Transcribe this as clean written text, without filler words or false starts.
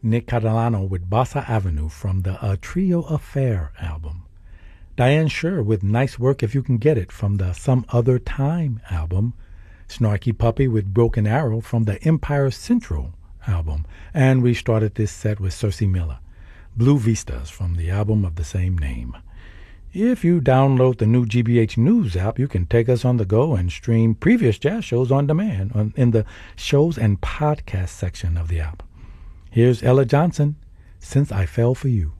Nick Catalano with Bossa Avenue from the A Trio Affair album. Diane Shure with Nice Work If You Can Get It from the Some Other Time album. Snarky Puppy with Broken Arrow from the Empire Central album. And we started this set with Cersei Miller, Blue Vistas from the album of the same name. If you download the new GBH News app, you can take us on the go and stream previous jazz shows on demand in the shows and podcast section of the app. Here's Ella Johnson, Since I Fell for You.